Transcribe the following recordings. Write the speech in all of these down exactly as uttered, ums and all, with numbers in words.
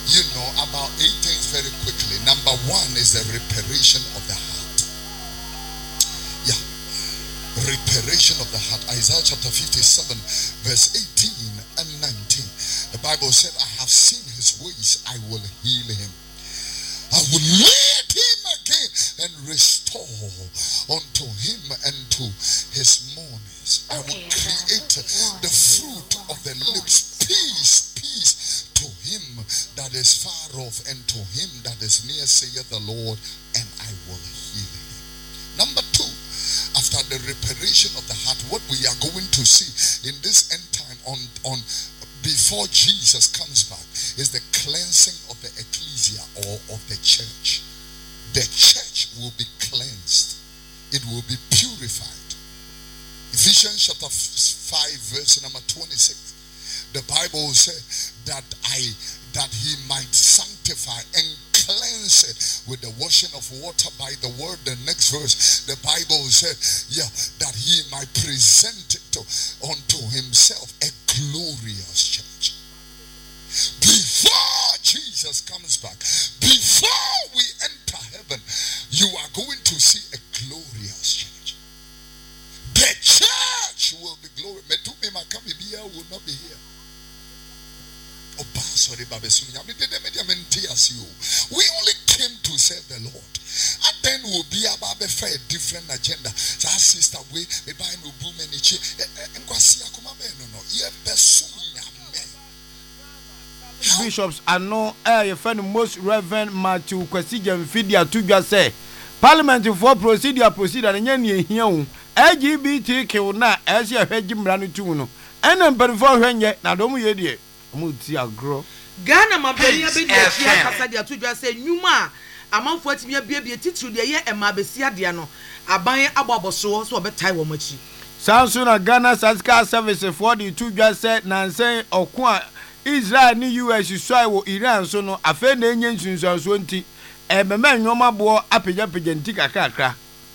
You know about eight things very quickly. Number one is the reparation of the heart. Yeah. Reparation of the heart. Isaiah chapter fifty-seven, verse eighteen and nineteen. The Bible said, I have seen his ways, I will heal him. I will lead him again and restore unto him and to his mourners. I will create the fruit of the lips. Peace, peace to him that is far off and to him that is near, saith the Lord, and I will heal him. Number two, after the reparation of the heart, what we are going to see in this end time on, on before Jesus comes back is the cleansing of the ecclesia or of the church. The church will be cleansed. It will be purified. Ephesians chapter five, verse number twenty-six. The Bible says that I that he might sanctify and cleanse it with the washing of water by the word. The next verse, the Bible said, yeah, that he might present it to, unto himself a glorious church. Before Jesus comes back, before we enter heaven, you are going to see a glorious church. The church will be glorious. Metumi Makamibia will not be here. We only came to serve the Lord. And then we'll be about a different agenda. So our sister, we buy no boom and it's Bishops are no air friend most Reverend Matthew Kwesigen Fidia to just say Parliament for procedure procedure and yen here. L G B T Q na as your head Jim Ranituno. And then before when yet now don't we idiot. Grow. Ghana mabenya be dia kasa dia to dwa say nyuma amanfo atimi abia bia titru dia ye emabesia dia no aban aboboso so obetai wo machi Samsung Ghana Saska Service for the two just said nansen okwa Israel ni U S so wo Iran so no afa na enye nsunsun so nti emema nwoma bo apegya pegya nti kakakra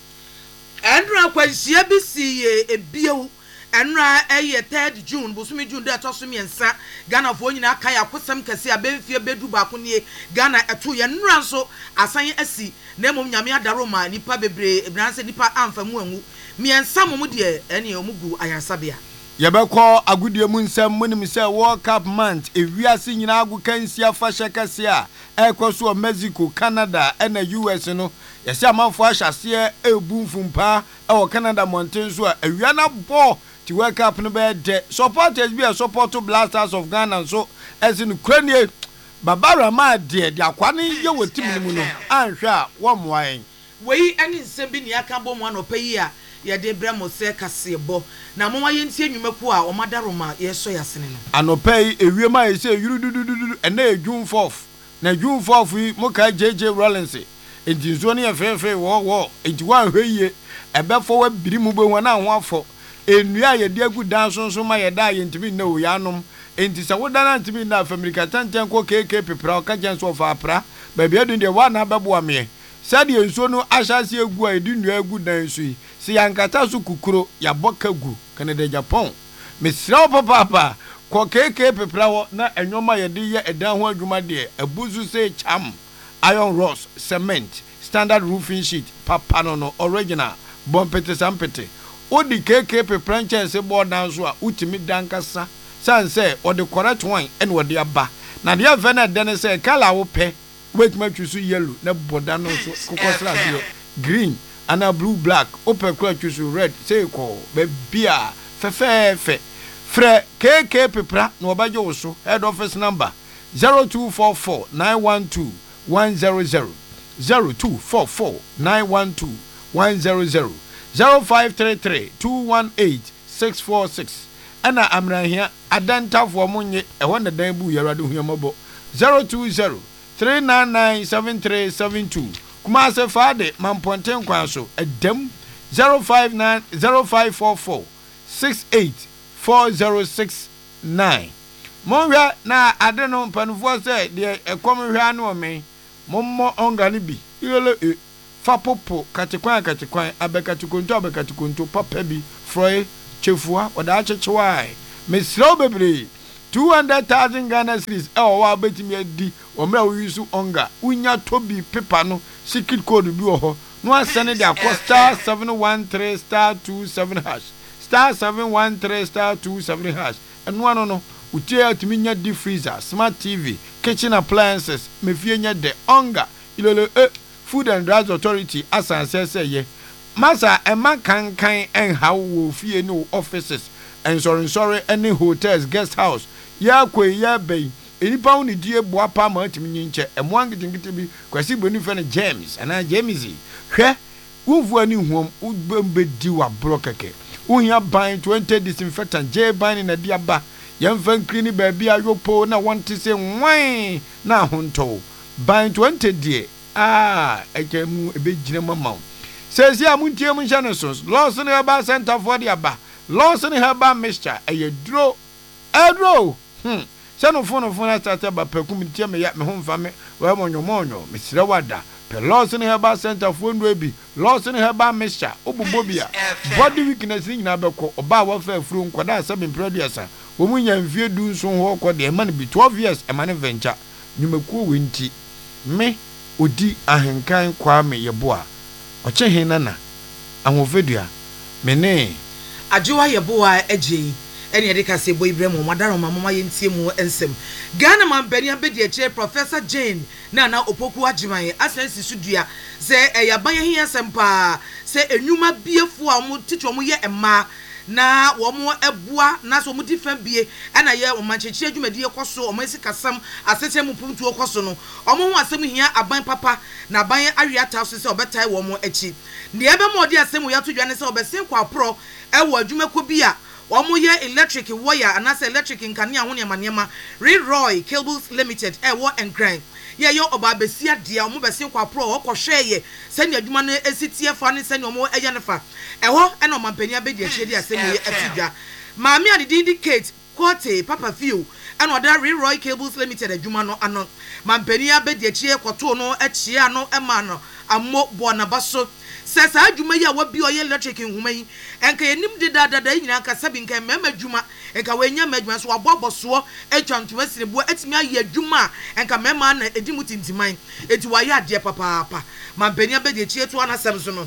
Andrew kwansia bi si ebiewu Enra eye third June busumi June de atosumi ensa Ghana fo nyina aka ya kosam kase abemfie bedu ba ko ne Ghana eto ye nra so asan asi na mom nyame adaroma nipa bebre ebranse nipa amfa mu anwu mi ensa mom de ene omugu ayansabia yebekọ agudie mu nsam munim se World Cup month ewiase nyina agu kansia fa hyekase a ekoso Mexico Canada ena U S no yesi amanfo ahyase ebu mfumpa e wo Canada mountain so a ewia na bo ti World Cup no be de supporters be support to Blasters of Ghana so as in Ukraine babara ma de de akwane ye wotim mu no anhwe a wo moan wei ene nsem bi ne aka bo mo anopa yi a ye de bremo se kase bo na mo wa yentie nwumaku a o madaroma ye so yasene no anopa yi ewiem a ye se yurudududu ena ejun fourth na June fourth yi mo ka J J Rollins enti zo ne ye fefe wo wo enti wa hweye ebefo wa birimu be wona ho afo enua ye de agu dan sonso ma ye da ye ntimi na o yanom enti se woda na ntimi na America tantan ko keke pepra o ka jenso of apra ba bia dun de wa na bebo ame sade enso no ahyase egu a edi nua agu dan so yi se yankata so kukuro ya boka gu Canada Japan mesra papa papa ko keke pepra wo na enwoma ye de ye edan ho adwuma de abuzu se cham iron rods cement standard roofing sheet papa no no original bompete sampete odi keke pepra nche board down so a utimi dankasa san say or the correct one and what they aba na dia vena den say color wo pe wait ma twisu yellow na boda no so kokosra de green and a blue black open color twisu red say ko be bia fefe fe fre keke pepra no obaje wo so head office number zero two four four nine one two one zero zero zero two four four nine one two one zero zero zero five three three two one eight six four six ana amrahia adantafo monye e wona dan bu yarade huamabo zero two zero three nine nine seven three seven two kuma se faade mamponten kwan so edam zero five nine zero five four four six eight four zero six nine monwa na ade no mpanufo se de ekomhwa na o me mommo ongane bi yele e fa popo katekwan katekwan abekatukonto abekatukonto papa bi froy chefua oda achechewa mesro bebre two hundred thousand Ghana cedis e wo wa betimi adi o mra wo yusu onga unya tobi paper no secret code bi wo ho no asene de akọ star seven one three star two seven hash star seven one three star two seven hash eno ano no utie atimi nya deep freezer smart T V kitchen appliances mefie nya de onga ilolo eh, food and drugs authority asanse seye masa ema kankan en hawo fie no offices and sorry sorry any hotels guest house ya kwe ya bay enipa woni die boapa ma atimi nyinche emo angitingite bi kwasi bonu fe ne James ana Jamesy hwe wuvu ani huom ubembedi wa brokeke uhia ban twenty disinfectant J ban na dia ba yemfa nkrini ba bia yopo na wonte se nwan na honto ban twenty die ah ekemu ebegina mama sesi amuntie mu hye ne so Lawson Herbal Center for the aba Lawson Herbal mixture eyedro edro hm se no fo no fo na tata ba pakum tie me ya me ho mfa me wa monyo monyo me sire wada pe Lawson Herbal Center for ndo ebi Lawson Herbal mixture obobobia body weakness ni na beko oba wa fa afuru nkoda asem producer wo mu nya mfie du nso ho kɔ de man bi twelve years e man venture nyumakuo wenti me odi ahenkan Kwame Yeboa oche hinana ahofedua mene ajiwa Yeboa eje ene yede ka se boy Ibrahim madaro mama yentie mu ensem Ghana man bani abedi eche Professor Jane na na opoku ajiman asensi sudua se eyaban hia sempa se enwuma biefo a mu titwo mu ye emma na wo mo ebua na so mo difa bie ana ye o manchechi adwumadi ekoso o mansi kasam asese mu puntu ekoso no o mo ho asem hia aban papa na aban awiata so se obetai wo mo echi ne ebe mo di asem ya to dwane se obesen kwa pro e wo adwumako bi a wo mo ye electric wire anase electric nkania ho ne manema Re-Roy Cables Limited e wo enkran ye yo oba besia dia omo besen kwa pro wo kohweye sani adwuma no esitie fa ne sani omo eye ne fa eho ena omampani abedi ahye dia sani ye atidwa maami ade indicate quote papa feel ena oda Re-Roy Cables Limited adwuma no ano mampani abedi ahye kwoto no achie ano ema no ammo bo na baso sesa adwuma yi a wabi oye electric nhuma yi enka yenim de dadada nyina ka sabi nka mema adwuma enka wenya madwuma so waboboso atwanto asirebo atimi aye adwuma enka mema na edimu tintiman eti waye ade papa papa mampani abedi achie to anasem so no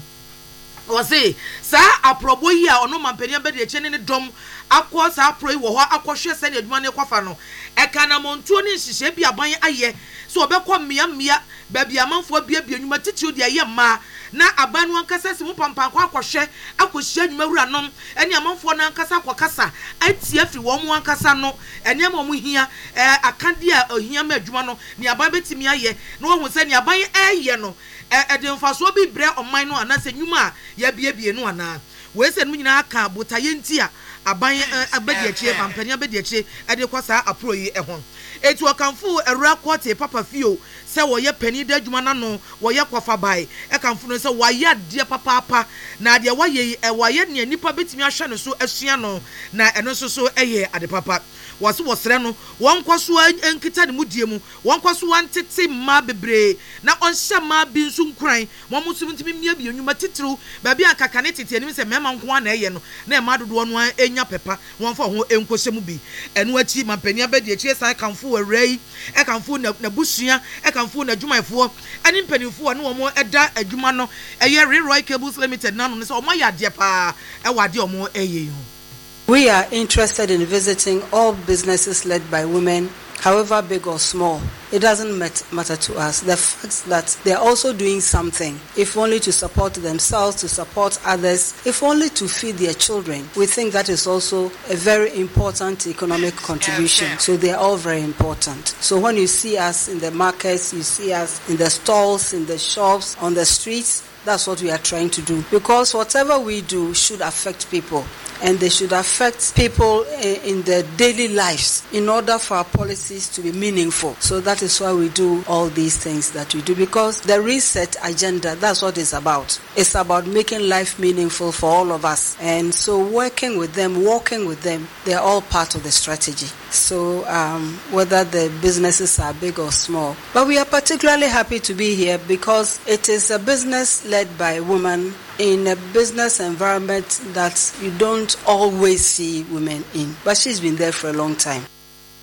wose sa aprobo yi a ono mampani abedi achie ne dom akọ sa apro yi wo ho akọhwe se ne adwuma ne kwafa no eka na montuo ne nhihye bi aban aye so obekọ mmia mmia ba bia manfo bia bia nwuma titio de aye ma na abanu ankasa se mu pampan kwa akọhwe akọhye nwuma wura nom ene amanfo na ankasa akọkasa ati afri wo mu ankasa no ene ma mu hia eh akade a ohia ma adwuma no ne aban betimi aye na wo hu se ne aban aye no eh de mfaso bi bre oman no anase nwuma ya bia bia no ana we se no nyina aka botaye nti a aban abedi achie pampani abedi achie ade kwasa apro yi ehon etu okanfu ewura kwate papa fio se wo ye pani da adwuma na no wo ye kwafa bai e kanfu no se wo ye de papa papa na de wo ye e wo ye ne nipa betimi ahwe no so asua no na eno so so eye ade papa wase wo sere no won kwaso enkita de mudie mu won kwaso antete ma bebre na onhye ma bi nso nkuran mo musum ntimi mia bi enwuma titru ba bi akaka ne tete anim se mema nko na eye no na ma dodo no enya pepa won fa ho enkohye mu bi eno achi mampani abedi achi san kanfo awrai e kanfo na busua e kanfo na adwumaifo ani mpanifo no wo eda adwuma no eye Re-Roy Cables Limited na no se o ma ya de pa e wade o mo eye yo. We are interested in visiting all businesses led by women, however big or small. It doesn't matter to us. The fact that they are also doing something, if only to support themselves, to support others, if only to feed their children, we think that is also a very important economic contribution. So they are all very important. So when you see us in the markets, you see us in the stalls, in the shops, on the streets, that's what we are trying to do. Because whatever we do should affect people. And they should affect people in their daily lives in order for our policies to be meaningful. So that is why we do all these things that we do. Because the reset agenda, that's what it's about. It's about making life meaningful for all of us. And so working with them, walking with them, they're all part of the strategy. So um, whether the businesses are big or small. But we are particularly happy to be here because it is a business led by women in a business environment that you don't always see women in. But she's been there for a long time.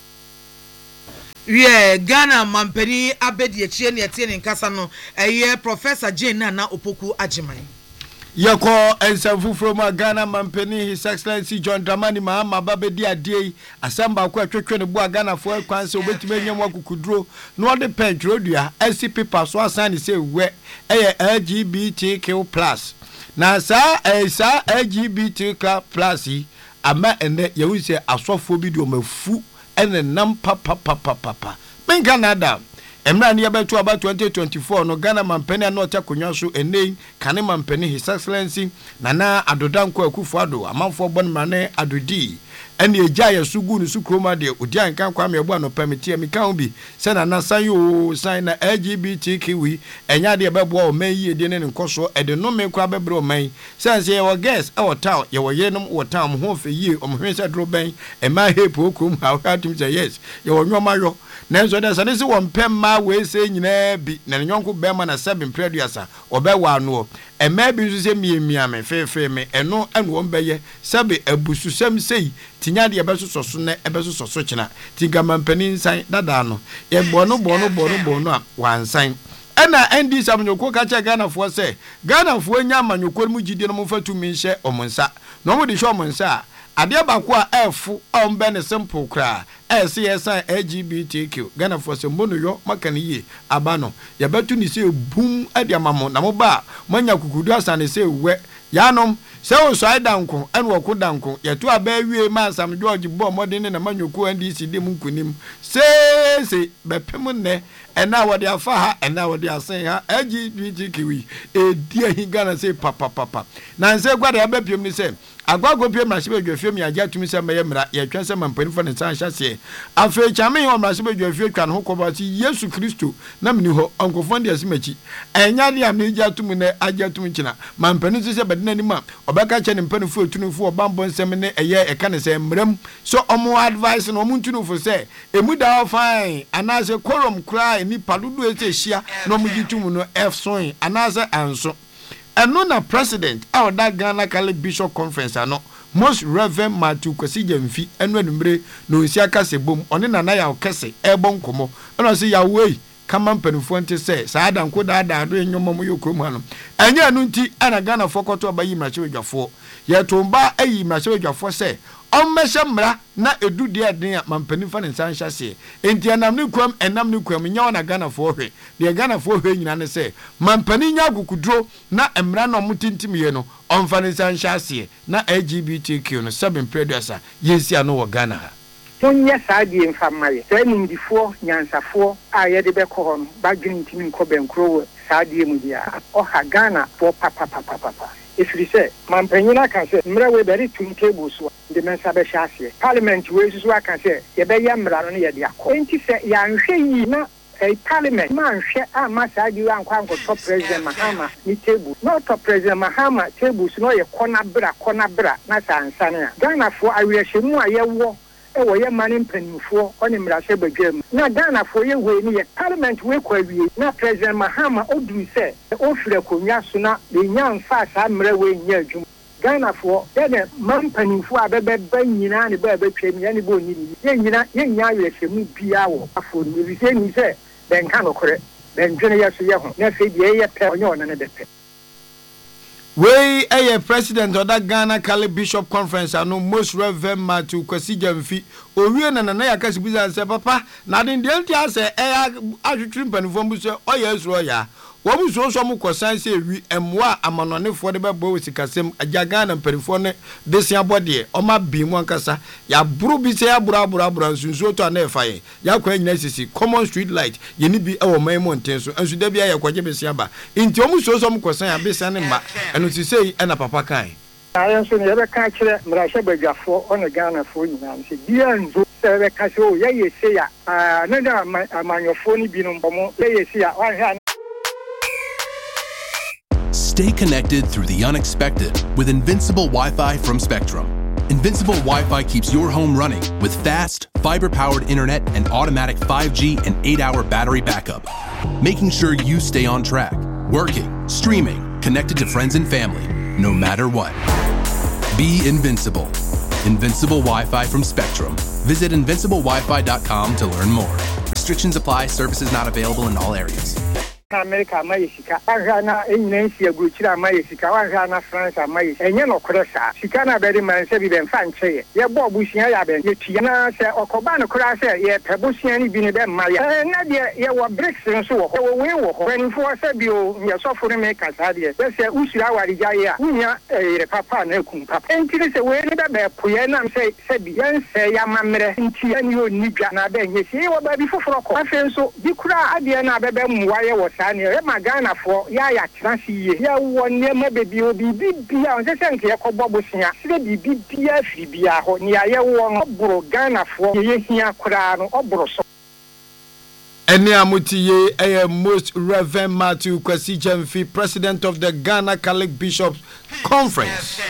Yeah, Ghana Mampeni Abedi Echieni Etienne Nkasa no eye Professor Jane Nana Opoku Ajiman. Yako ensafu from Ghana Mampeni His Excellency John Dramani Mahama Babedi Adie asamba kwa twetwe ne bo Ghana fo kwanse obetime nyam akukudro no de pentrodua S C P pass so asan say we eye L G B T Q plus na sa eh sa L G B T Q plus ama ene ye wi say asofo bi do mafu ene nam papa papa papa ben Canada emra ne yabeto aba twenty twenty-four no Ghana Mampeni na ota konwa so ene kane Mampeni His Excellency Nana Adodankwa Akufo-Addo amanfo bon mane adodi ene eja ya sugu no sukroma de odi anka kwa me ebo no permit mi kan bi se na na san yo san na L G B T Q wi enya de bebo o man yi de ne nkoso e de no me kwa bebre o man se se ye wo guest e wo town ye wo yenom wo town ho fe yi o mhwe se dro ben e ma hepo okrum ha atum say yes ye wo nwoma yo na so de se wo mpem ma we se nyina bi na nyonko be ma na seven preduasa obe wa no e ma bi so se miemia me fe fe me eno eno wo mbeye sebe abusu sem sei tinya de ebeso soso ne ebeso soso kina tinga Mampeni nsan dada no ye bono bono bono bono a wansan ena N D samnyoko ka che Ghana fo se Ghana fo nya amanyoko mu gidi no mo fatu mi hye omonsa no mo de hye omonsa ade bako a efu ombe ne simple kra e se yesan L G B T Q Ghana fo se mono yo makane yi abano ye betu ni se bum ade amamo na mo ba manya kukudu asane se we yanom se wo so aidanko en wo ko danko ye to abawie ma Sam George bo modern na manyoko N D C de mu nkunim se se bepem ne ena wo de afa ha ena wo de asen ha L G B T Q e di ahi Ghana se papa papa na nse gwa de abapiem ni se agwago piem na se bedwafie mi agya tumi se meye mra ye twen se Mampeni fo ne san hyase afa chame ho mra se bedwafie twa ne ho koba si Yesu Kristo na mni ho onkofo de asimachi enya de am ne gya tumi ne agya tumi kina Mampeni se se bedina ni ma obeka che ne mpanifo tunufo obambo nsem ne eye eka ne se mram so omo advice no omo tunufo se emu da fine anase quorum cry ni paludu ese hia no omo gitumu no F soin anase anso eno na president a da Ghana Kale Bishop Conference ano Most Reverend Matthew Kwesi Jamfi eno enumre no nsi akase bom one na na ya okese ebo nkomo eno se ya wei kama mpanifo nte se saa danko da da do enyomo mo yokrom ha no enya anu nti ana Ghana fokoto abayi mrache wedwafo ye tomba ayi mrache wedwafo se ommehye mra na edu de eden a Mampeni fa ne san hyase enti anam ne kwam enam ne kwam nya na Ghana fo hwe de Ghana fo hwe nyina ne se Mampeni nya gukudro na emra na omutintim ye no omfa ne san hyase na L G B T Q no seven preduasa yesi ano wo Ghana Tonya Sadi and Family, turning before Yansafo, I had a beckon, bagging to me Cobencro, Sadi Mudia, or Hagana for Papa Papa Papa. If you say, Mampenina can say, Mrewe very two tables, the Mensabe Shasi, Parliament, which is what I can say, Yabayam Rania, the Aquinty say, Yan Shayna. A parliament man share a massage you and Kwango top President Mahama ni table. Not top President Mahama tables no ye corner bra corner bra nasa and Sania. Ghana for I will show more ye war. E wo ye manim panimfo oni mrase badwam na Ghana fo ye we ni ye parliament we kwawie na President Mahama odu se o fire konwa so na be nya mfa sa mre we nya adwum Ghana fo ye de man panimfo abebe ba nyina ne ba betwam ye ne bo ni ye nyina ye nya ye hwemu bia wo afo ni bi se ni se ben kan okore ben dwene ye so ye ho na fe die ye pe onye ona ne de pe we a president of that Ghana Kale Bishop Conference ano Most Reverend Matthew Kwesi Jamfi owie na na yakasi buza se papa na den de nti ase e atwetwe mpanifo mbu se oya esuro ya wo bu so so mu kosan se wi emwa amanonefo de bebo sikasem agya Ghana mpanifo ne desia bode o ma bi mu ankasa ya buru bi se ya buru aburu aburu nsunsu to na efa ye ya kwa nyina sisi common street light ye ni bi e wo man mu ntenso ensu da bia ya kwaje besia ba nti o mu so so mu kosan ya besia ne ma eno ti sei e na papa kan I so never catch it, Mrasha Begafo on a Ghana phone. And say, dear, and so Casso, ye say, ah, no, among your phony binum, ye say, I had. Stay connected through the unexpected with Invincible Wi-Fi from Spectrum. Invincible Wi-Fi keeps your home running with fast, fiber-powered internet and automatic five G and eight hour battery backup, making sure you stay on track, working, streaming, connected to friends and family, no matter what. Be invincible. Invincible Wi-Fi from Spectrum. Visit invincible wi fi dot com to learn more. Restrictions apply. Services not available in all areas. America Mayesika, Ahana, Inensia, Guchira Mayesika, Ahana, France, Mayes, and Yano Cressa, Sikana Berry Man, Sebi, and Fanche, Yabo Bushia, Yetiana, or Cobano Crassa, yet Tabusiani, Binibem Maya, and Nadia, Yawa bricks and so, when for Sabio, your software makers had it. Let's say Ushawa Jaya, Unia, a papa, Nekum, Papa, and Tilis away, Puyana, say, Sebian, say, Yamamre, and Tianu, Nigana, Ben, you see, what before for a fence, so you could have Bebem wire was. Sanya magana for ya ya transi ya wonye mabebi obi bibia on se senke yakobo bosia se bibi bia fribia ho ne ya won obro Ghana for ye hia kura no obro so Eni amutiye eh, Most Reverend Matthew Kwesi Jemfi, President of the Ghana Catholic Bishops Conference.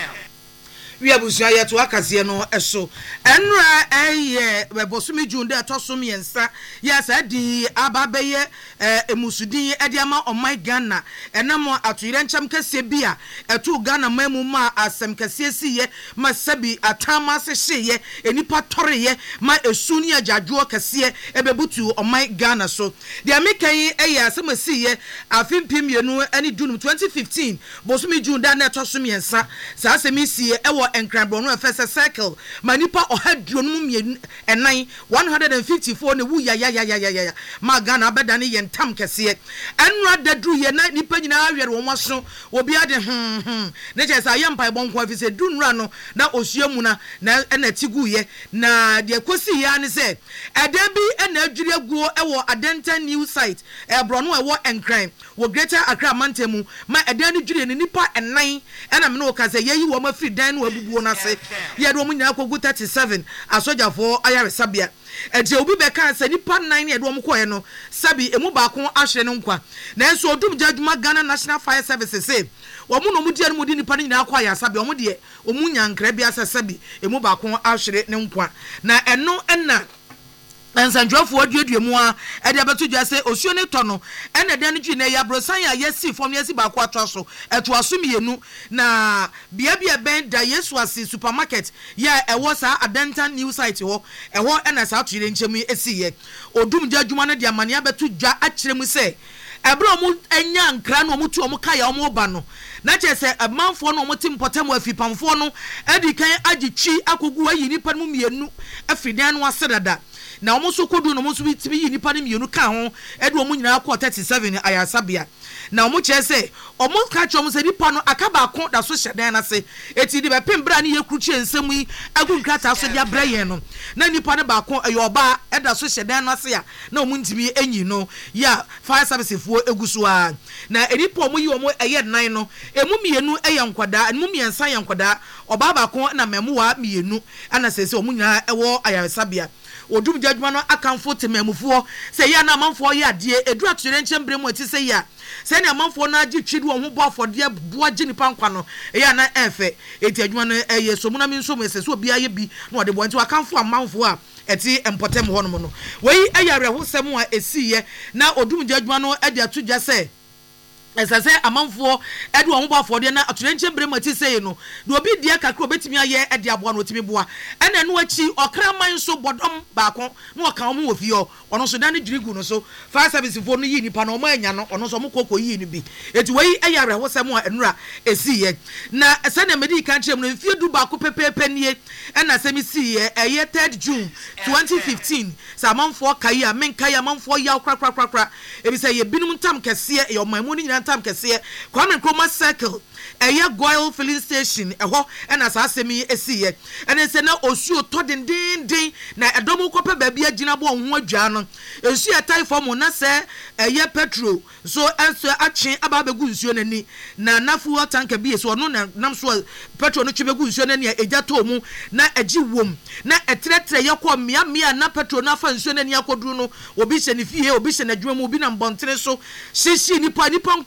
We abusia ye to akase no eso enra eye bosumi junde atosom yensa yes adi ababeye emusudin edi ama omai Ghana enamo atoire ncham kase bia etu Ghana mamu ma asem kase siye ma sabi atama se hye enipa toreye ma esuni ajajuo kase ebebutu omai Ghana so de amekan eye asem siye afimpim yenu eni dunum twenty fifteen bosumi junde na atosom yensa sa asemi siye ewo enkranbro no first cycle manipa ohadro no mie enan one hundred fifty-four ne wu ya ya ya ya ya ma Ghana abedane ye ntam kese enra dadru ye na nipa nyina awere wo maso obi ade hm hm ne je sa yempa bonko afise dunra no na osuamu na na tigu ye na de kosi ya ne se eda bi na adwire guo ewo Adenta news site ebro no ewo enkran wo Greater Accra mantemu ma eda ne dwire ne nipa enan ena me no ka se yeyi wo ma free dan no abubuo na se ye do mu nyina kogu thirty-seven asojafo ayare sabia eje obi be kan se nipa nine ye do mu koye no sabi emu ba ko ahwe ne nkwa na enso odum jadwuma Ghana National Fire Services say wo mu no mu die no mu di nipa nyina akwa ya sabi o mu de o mu nyankra bia sabi emu ba ko ahwe ne nkwa na eno enna Ensandrofo aduaduamu a e de abeto dwa se osuo ne to no ene de ne dwi na ya brosan ya yesi fom yesi ba kwa to so eto asomienu na bia bia ben da Yesu ase supermarket ya ewo sa Adenta new site ho eho ena sa atire nchemu esiye odum jadwuma no de amane abeto dwa akiremu se ebro mu enya nkra no mu tu omu ka ya omu ba no na che se amanfo no omu tim potem afipamfo no edi kan agichi akogu ayi nipa no mienu afidan no asedada na omo so kodu no mo so bitimi yi nipa ne mienu ka ho e de omo nyina akọ thirty-seven ayasabia na omo che se omo ka che omo se nipa no akaba akọ da so hyedan na se eti de be pembra ne yekruchi ensem yi agu nkrata so dia brayen no na nipa ne ba akọ eyoba e da so hyedan na se ya na omo ntimi enyi no ya fire service fuo eguso a na enipa omo yi omo eye nan no emu mienu eye nkwada emu miensa ye nkwada oba ba akọ na memoa mienu ana se se omo nyina ewo ayasabia odum judgment no akanfo temamufuo se ya na amanfo ya de edu atire nchembremu ati se ya se na amanfo na agi twidu wo ho bo afode boa gini pankwa no ya na efe eti adwuma no eye so muna mi nso mo ese so obi aye bi na ode bo nti akanfo amanfo a eti empotem ho no no wei ayare ho sem a esiye na odum judgment no ade atudwa se esa se amanfo edu won bo afode na aturenche brema ti sei no na obi dia kakra obetimi aye ede aboa no otimi boa ena no achi okra man so bodom baako na oka omo ofio ono so dan dwirigu no so fire service fo no yi nipa no omo anya no ono so mo kokko yi ni bi eti wei ayare ho sem a enura esiye na esa na medi kan chem no mfie du baako pepepe nie ena semi siye eye third June twenty fifteen sa amanfo kai a men kai amanfo ya kra kra kra kra ebi se ye binum tam kese e o mamu ni time kese Kwame Nkrumah circle eye Goil filling station eho na sa asemi esiye ene se na osuo to den den den na edomu kope ba bia gina bo ho adwa no esu etai form na se eye petrol so enso ache aba begu nsuo nani na nafu tanka bi so no na nam so petrol no twebegu nsuo nani eja to mu na agi wom na etretre ye kwa mia mia na petrol na fa nsuo nani akoduru no obi hye ne fie obi hye na dwuma mu obi na mbontere so hyehyɛ nipa nipa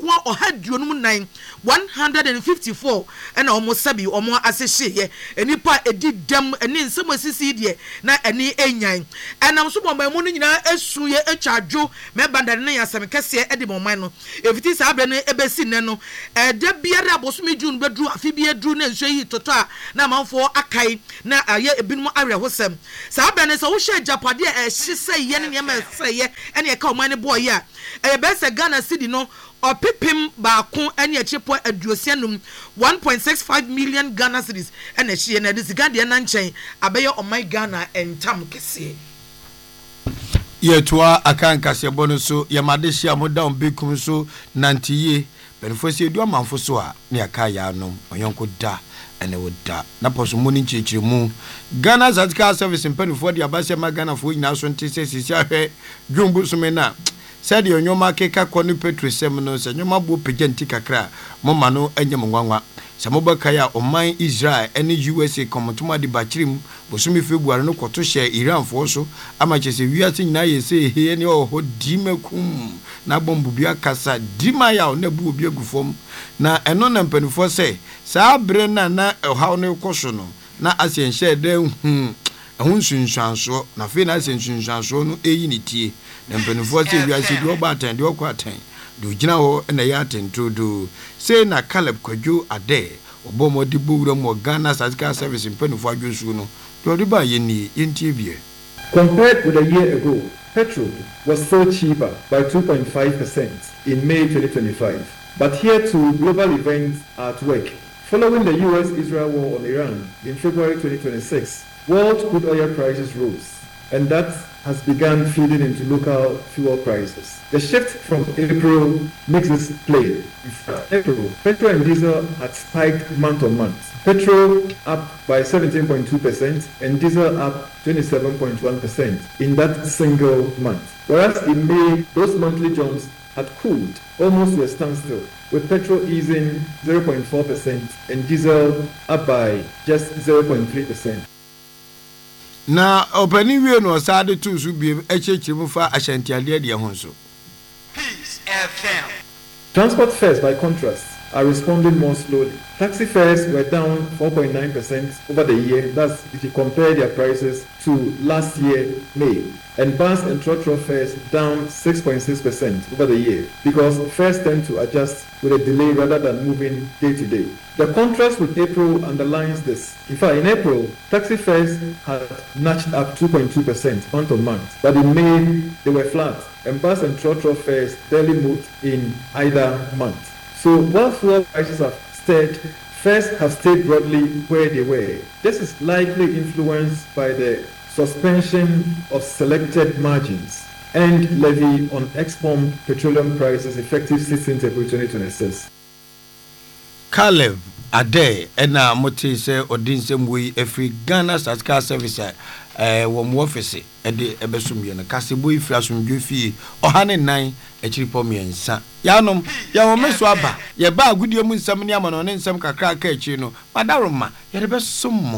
nkoa ɔhaduonum nine one hundred fifty-four ɛna ɔmo sabi ɔmo asehye enipa edi dam ɛne nsɛm asisi deɛ na ɛne enyan ɛnam so bɔnbɔn mu no nyinaa esu ye etwadwo mɛbanda ne yasɛm kɛseɛ ɛde bɔnman no efiti saa abɛ no ebesi ne no ɛda biara abosomi june bedru afi bi edru na nsuo yi toto a na amanfo akai na ayɛ ebinom awerɛhosɛm saa abɛ no sɛ wo hye japade a ɛhye sɛ yɛ ne nneɛma sɛ yɛ ɛne ɛka ɔman ne boɔ yɛ a ɛyɛ bɛsɛ Ghana city no ɔpepem baako ɛne ɛkyepɔ aduosianum one point six five million Ghana cedis ɛna ɛhye na de sika deɛ na nkyɛn abɛyɛ ɔman Ghana ɛntam kɛseɛ yɛtoa akan kasɛbɔ no so yɛmade hyia mo down bekum so nantiye bɛnfo sɛ edu amanfo so a ne aka ya anom ɔyɔnko da ɛne wo da na pɔso mu ne nkyerɛkyerɛ mu Ghana Statistical Service mpanifo de abasɛ ma Ghana fo nyina so nte sɛ sisi ahwɛ dwumbu so me na said your nyoma keka kɔ ne petro sɛm no sɛ nyoma bo pagya nti kakra moma no anya mwanwa sɛ mobɛkaya ɔman Israel ɛne U S A kɔmɔtoma de bakyirim bosome February no kɔto hyɛ Iran fo so ama kyɛ sɛ wiase nyina yɛ sɛ ehe ne ɔhɔ dimakum na bombu bia kasa dimaya na bu obi agufom na ɛno na mpanifo sɛ saa bre na na ɛhaw no kɔso no na asɛnhyɛ dɛ hu ɛho nsunsuanso na fe na asɛnsunsuanso no eyi ne tie na mpanifo sɛ wiase de ɔba atan de ɔkɔ atan do gyina hɔ na yɛ atentodo sɛ na Caleb Kwadwo Ade obomo de bowura mo Ghana Statistical Service mpanifo adwosu no de ɔde ba yɛ ni yɛntie bie. Compared with a year ago, petrol was still cheaper by two point five percent in May twenty twenty-five. But here too, global events are at work. Following the U S Israel war on Iran in February twenty twenty-six, world crude oil prices rose, and that has begun feeding into local fuel prices. The shift from April makes this plain. In April, petrol and diesel had spiked month on month. Petrol up by seventeen point two percent and diesel up twenty-seven point one percent in that single month. Whereas in May, those monthly jumps had cooled almost to a standstill, with petrol easing zero point four percent and diesel up by just zero point three percent. Na opani wie no saade to so biem ekyekire mu fa ashantiade de ho nso. Peace F M. Transport fares, by contrast, are responding more slowly. Taxi fares were down four point nine percent over the year. That's if you compare their prices to last year, May. And bus and trotro fares down six point six percent over the year because fares tend to adjust with a delay rather than moving day to day. The contrast with April underlines this. In fact, in April, taxi fares had notched up two point two percent month on month, but in May, they were flat, and bus and trotro fares barely moved in either month. So while fuel prices have stirred, fares have stayed broadly where they were. This is likely influenced by the suspension of selected margins and levy on ex-pump petroleum prices effective sixteenth April twenty twenty-six. Caleb Ade ena moti se odinsem we efri Ghana Statistical Service eh wo mo office e de ebesumye no kasebo ifra sumdwe fi ohane nan echiripo miensa yanom ya wo meso aba ye ba agudie mu nsam ni amano ne nsam kakra ka echi no madaroma ye de besum mo.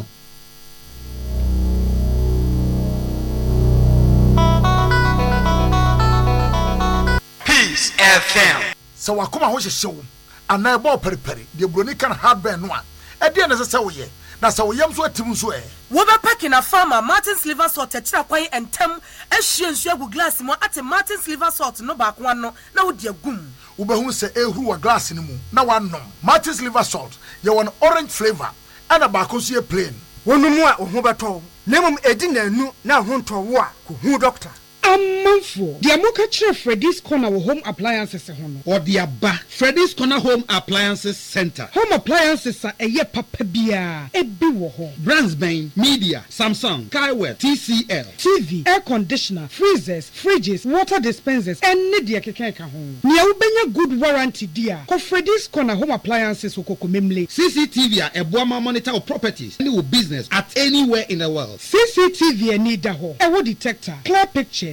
Peace F M. So wakoma ho hyehyew ana e bo periperi de broni kan hardware no a e de ne sese wo ye na sa wo yam so atim so e wo be packing a farmer Martin's liver salt e kira kwan entem ehye nsu agu glass mo ate Martin's liver salt no ba kwa no na wo de agum wo be hu se ehuru wa glass ni mu na wanom. Martin's liver salt ye won orange flavor ana ba ko so ye plain wonu mu a ho beto lemum edi na anu na ho nto wo a ko hu doctor Amanfo, the Amoka Chere Freddy's Corner Home Appliances hono. Or the Abba Freddy's Corner Home Appliances Center. Home appliances are a ye papa bia, e bi wo ho. Brandsbane, Media, Samsung, Kaiwell, T C L, T V, air conditioner, freezers, fridges, water dispensers, and media keke ho. Nia ubenya good warranty dia. Ko Freddy's Corner Home Appliances okoko memle. C C T V a boama monitor of properties, any business at anywhere in the world. C C T V e need da ho. E wo detector, clear pictures.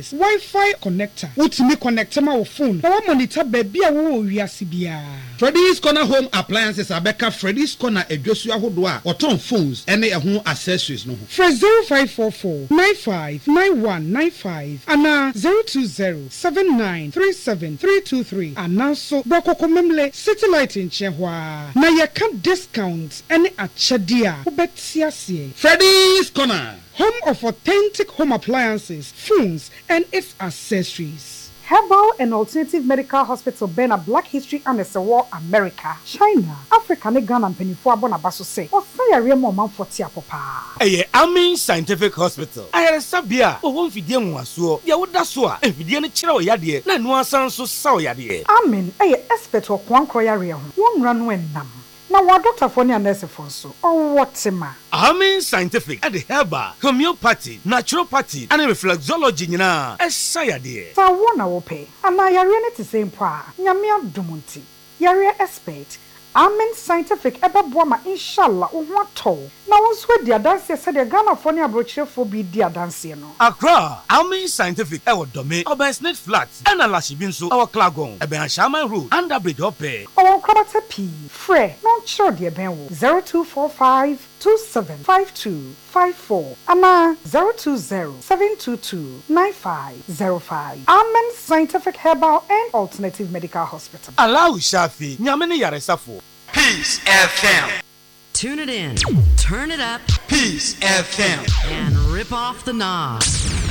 Friezes Wi-Fi connector. Utimi connector ma wo phone. Na wa monitor baby a wo wiase bia. Freddy's Corner Home Appliances abeka Freddy's Corner edwosu ahodo a oton phones ene ehun accessories no ho. Fresh zero five four four nine five nine one nine five ana zero two zero seven nine three seven three two three ana so brokoko memle satellite in chehwa na ye can discounts ene achede a obetia se. Freddy's Corner, home of authentic home appliances, phones and its accessories. Herbal and Alternative Medical Hospital Bena Black History and the War America, China, Africa, ne Ghana and Penifua Bonabaso say, or say a real moment for Tia Papa. Aye, Amin Scientific Hospital. I had a sabia, or one fidian was so, ya would that's what, if you didn't chill yadi, na no sound so sour yadi. Amin, aye, expert or one croyaria, one run when nam. Now, what doctor for near nurse for so, or what's ma? Amin Scientific at the herbal, homeopathy, naturopathy, and reflexology, you know, as sayadi. So, one I will pay, and I are in the same pa, Yamia Dumunti, Yaria expert. Amen Scientific eba boama inshallah o ho to na wonso dia dance said the Ghana for near brochure for be dia dance no Accra Amen Scientific e wo dome Obersnet Flat and Alashibi nso our Klagon e be Shaman Road under bridge ope o kwabata p frɛ no chiro de ben wo zero two four five two seven five two five four ama zero two zero seven two two nine five zero five. Amen Scientific Herbal and Alternative Medical Hospital. Allow Shafi nyamene yaresafo. Peace F M. Tune it in, turn it up, Peace F M, and rip off the knob.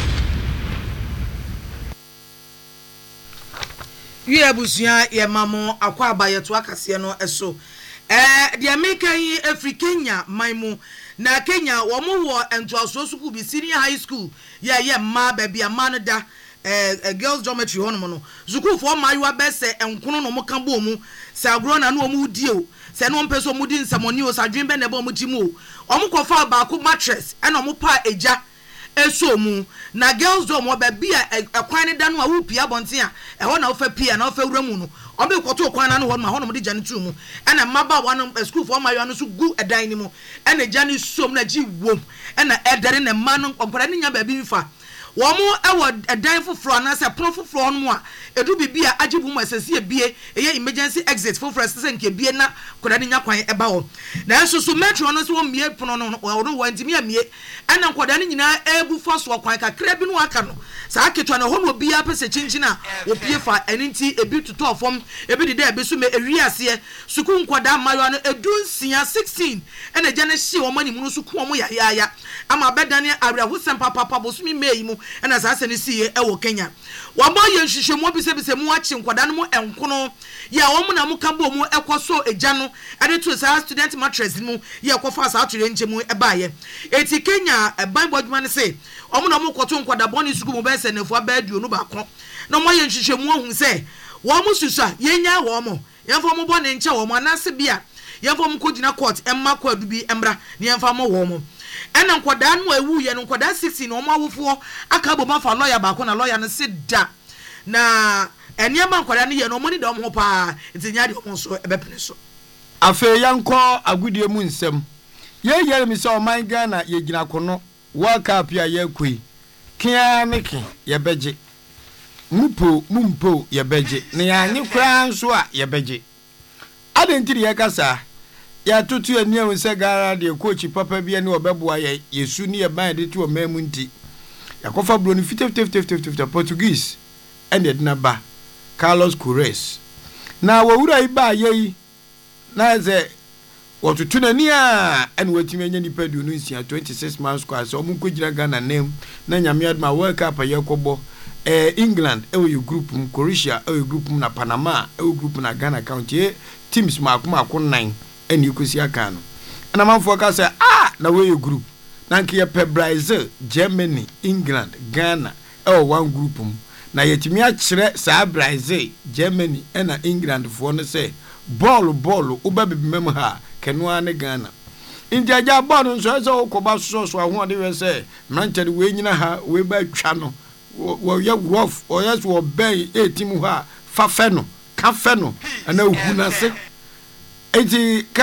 You abusia ye mamo akwa abayeto akase no eso. Eh the American Africania maimu na Kenya wo mo wo entwaso school bi senior high school ya ye ma ba bia ma no da eh girls geometry hono no school for maiwa bese enkono no mo kan bo mu sa agro na no mo di o se no mpeso mo di nsamoni o sa dwen be na bo mo jimu o mo kofa ba ko mattress e no mo pa eja eso mu na girls do mo ba bia ekwan ne da no a wo pia bonten a e ho na wo fa pia na wo fa wura mu no o be kwoto kwan na no ho ma ho no mo di jane tu mu e na maba wa no school for mayo no so gu edan ni mu e na jane som na ji wom e na edare na ma no kompara ni nya ba bi mfa wo mo e wo edan foforo na se pon foforo no a edu bibia agibu mu asase bie eye emergency exit foforo se nke bie na koda ni nya kwan e ba wo na enso so metro no so wo mie pono no wo no wantimi amie e na koda ni nyina ebu foso kwan kakra bi no aka no sa aketwa na ho no bia pese chinchina wo pie fa eninti ebi tuto ofom ebi de ebi so me ewiase suku nkoda mayo no edunsia sixteen e na gya na hye wo mani mu no suku wo ya ya ya ama bedane awra husem papa papa bosumi meyi mu e na sa se ne sie e wo Kenya wo ma ye nhwehwemu bi se bi se mu achi nkoda no mu enkono ya wo mu na mu ka bo mu ekoso eja no e de to sa student mattress mu ye ekofa sa atwere nchemu e ba ye eti Kenya e ban bodwuma ne se o mu na mu koto nkoda boni suku mu be se ne fo ba aduo no ba ko na mo ye nhwehwemu ohun se wo mu susa ye nya wo mo ye fo mu boni nche wo mo anase bia ye fo mu kogina court emma ko adu bi emra ne ye fa mo wo mo ena nkoda no ewu ye no nkoda sixteen no mo awofo aka bo ma fa lawyer ba ko na lawyer no se da na eniema nkoda no ye no mo ni da mo pa ntinya de mo so ebepene so afe yanko agudie mu nsem ye yere mi so man Ghana ye gina kono World Cup ya ye kwi kia neke ye beje mupo mumpo ye beje ne ya nyi kwa nso a ye beje adentiri ye kasa ya tutu eni e wose gara de coach papa bia ne obeboa ye yesu ne ye ban de tu o mamu nti yakofa bro ni fifty fifty fifty fifty Portuguese and de na ba Carlos Corres na wowura iba ye na ze wotutu na ni a en watimi anya nipa du no nsia twenty-six months kwa so mu kogina Ghana nem na nyame adma World Cup ye kobo eh England e wo group mu Croatia e wo group mu na Panama e wo group na Ghana county teams ma akoma akon nine eni kosi aka no na manfo ka say ah na we group na nke ye pe Brazil Germany England Ghana e wo one group mu na yetimi a kire sa Brazil Germany e na England fo no say ball ball ubabibi mem ha kenua ne Ghana india ja ball nso so koba so so aho de we say manchester we nyina ha we ba twa no wo ye rough o yes wo ben e team ha fa fe no ka fe no ana hu na se enti